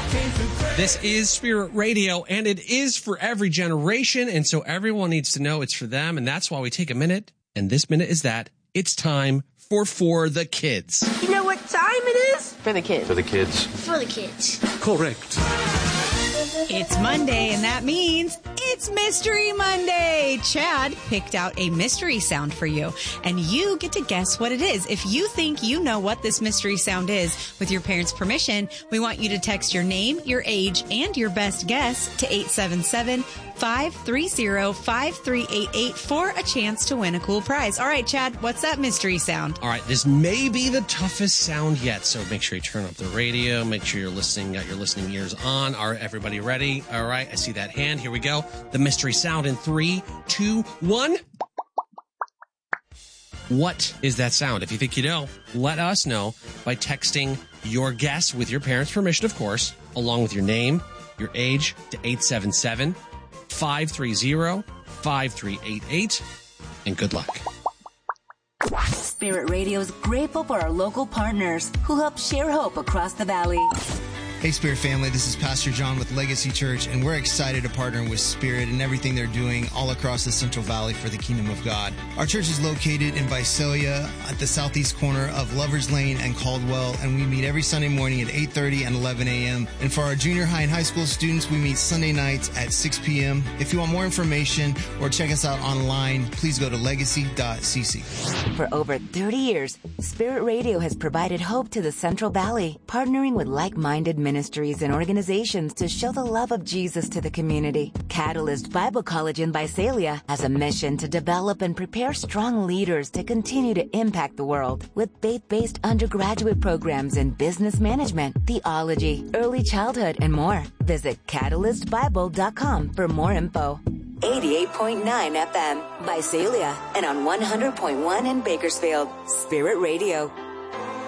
This is Spirit Radio, and it is for every generation, and so everyone needs to know it's for them, and that's why we take a minute, and this minute is that. It's time for the Kids. You know what time it is? For the kids. For the kids. For the kids. Correct. It's Monday, and that means it's Mystery Monday. Chad picked out a mystery sound for you, and you get to guess what it is. If you think you know what this mystery sound is, with your parents' permission, we want you to text your name, your age, and your best guess to 877-530-5388 for a chance to win a cool prize. All right, Chad, what's that mystery sound? All right, this may be the toughest sound yet, so make sure you turn up the radio, make sure you're listening, got your listening ears on. Are everybody ready? All right, I see that hand. Here we go. The mystery sound in 3, 2, 1. What is that sound? If you think you know, let us know by texting your guess with your parents' permission, of course, along with your name, your age to 877-530-5388. And good luck. Spirit Radio is grateful for our local partners who help share hope across the valley. Hey, Spirit family, this is Pastor John with Legacy Church, and we're excited to partner with Spirit and everything they're doing all across the Central Valley for the Kingdom of God. Our church is located in Visalia at the southeast corner of Lovers Lane and Caldwell, and we meet every Sunday morning at 8:30 and 11 a.m. And for our junior high and high school students, we meet Sunday nights at 6 p.m. If you want more information or check us out online, please go to legacy.cc. For over 30 years, Spirit Radio has provided hope to the Central Valley, partnering with like-minded ministries and organizations to show the love of Jesus to the community. Catalyst Bible College in Visalia has a mission to develop and prepare strong leaders to continue to impact the world with faith-based undergraduate programs in business management, theology, early childhood, and more. Visit catalystbible.com for more info. 88.9 FM, Visalia, and on 100.1 in Bakersfield. Spirit Radio.